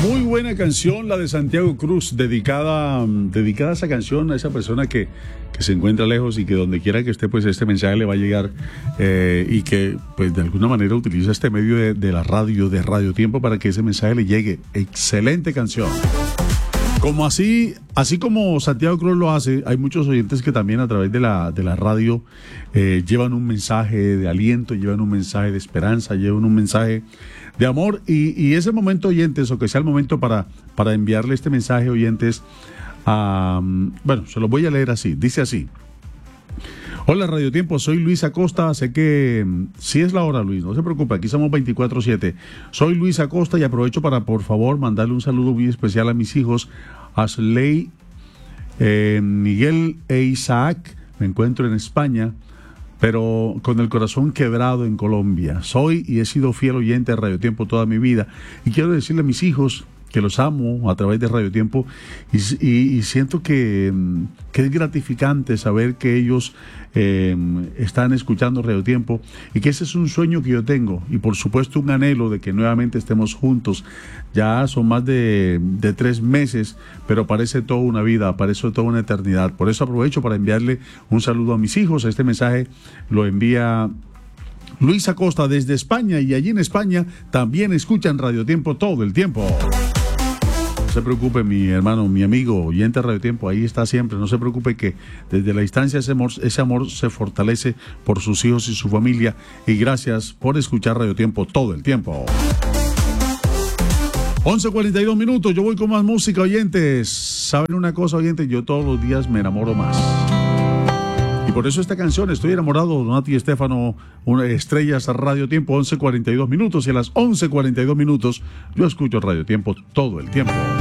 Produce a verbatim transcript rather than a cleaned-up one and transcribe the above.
Muy buena canción, la de Santiago Cruz, dedicada, dedicada a esa canción, a esa persona que, que se encuentra lejos y que donde quiera que esté, pues este mensaje le va a llegar eh, y que pues de alguna manera utiliza este medio de, de la radio, de Radio Tiempo, para que ese mensaje le llegue. Excelente canción. Como así, así como Santiago Cruz lo hace, hay muchos oyentes que también a través de la, de la radio eh, llevan un mensaje de aliento, llevan un mensaje de esperanza, llevan un mensaje de amor, y, y ese momento, oyentes, o que sea el momento para, para enviarle este mensaje, oyentes, a, bueno, se lo voy a leer así, dice así: hola Radio Tiempo, soy Luis Acosta, sé que sí es la hora, Luis, no se preocupe, aquí somos veinticuatro siete, soy Luis Acosta y aprovecho para, por favor, mandarle un saludo muy especial a mis hijos, Ashley, eh, Miguel e Isaac. Me encuentro en España, pero con el corazón quebrado en Colombia. Soy y he sido fiel oyente de Radio Tiempo toda mi vida, y quiero decirle a mis hijos que los amo a través de Radio Tiempo, y, y, y siento que, que es gratificante saber que ellos eh, están escuchando Radio Tiempo, y que ese es un sueño que yo tengo, y por supuesto un anhelo de que nuevamente estemos juntos. Ya son más de, de tres meses, pero parece toda una vida, parece toda una eternidad. Por eso aprovecho para enviarle un saludo a mis hijos. Este mensaje lo envía Luis Acosta desde España, y allí en España también escuchan Radio Tiempo todo el tiempo. No se preocupe, mi hermano, mi amigo, oyente de Radio Tiempo, ahí está siempre. No se preocupe, que desde la distancia ese amor, ese amor se fortalece por sus hijos y su familia. Y gracias por escuchar Radio Tiempo todo el tiempo. once cuarenta y dos minutos, yo voy con más música, oyentes. ¿Saben una cosa, oyentes? Yo todos los días me enamoro más. Y por eso esta canción, Estoy enamorado, Nati Estefano, una Estrellas a Radio Tiempo, once cuarenta y dos minutos. Y a las once cuarenta y dos minutos yo escucho Radio Tiempo todo el tiempo.